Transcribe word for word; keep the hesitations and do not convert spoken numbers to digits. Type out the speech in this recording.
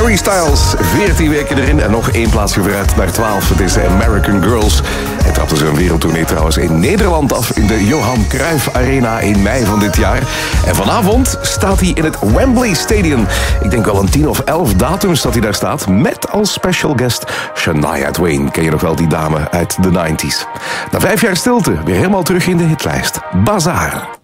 Harry Styles, veertien weken erin en nog één plaatsje vooruit naar twaalf. Het is American Girls. Hij trapte zijn wereldtournee trouwens in Nederland af in de Johan Cruijff Arena in mei van dit jaar. En vanavond staat hij in het Wembley Stadium. Ik denk wel een tien of elf datums dat hij daar staat. Met als special guest Shania Twain. Ken je nog wel die dame uit de negentig? Na vijf jaar stilte weer helemaal terug in de hitlijst. Bazaar.